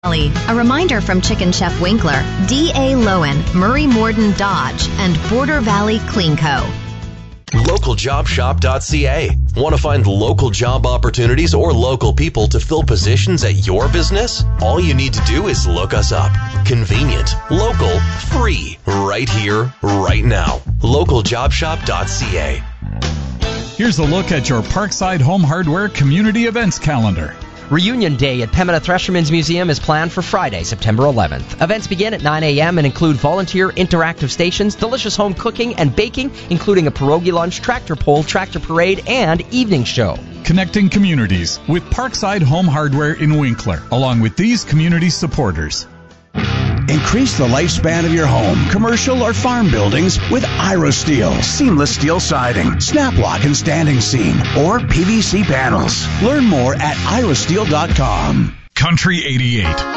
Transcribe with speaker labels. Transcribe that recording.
Speaker 1: A reminder from Chicken Chef Winkler, D.A. Lowen, Murray Morden Dodge, and Border Valley Clean Co.
Speaker 2: LocalJobShop.ca. Want to find local job opportunities or local people to fill positions at your business? All you need to do is look us up. Convenient, local, free, right here, right now. LocalJobShop.ca.
Speaker 3: Here's a look at your Parkside Home Hardware Community Events calendar.
Speaker 4: Reunion Day at Pembina Thresherman's Museum is planned for Friday, September 11th. Events begin at 9 a.m. and include volunteer interactive stations, delicious home cooking and baking, including a pierogi lunch, tractor pull, tractor parade, and evening show.
Speaker 3: Connecting communities with Parkside Home Hardware in Winkler, along with these community supporters.
Speaker 5: Increase the lifespan of your home, commercial or farm buildings with IroSteel. Seamless steel siding, snap lock and standing seam, or PVC panels. Learn more at irosteel.com.
Speaker 3: Country 88.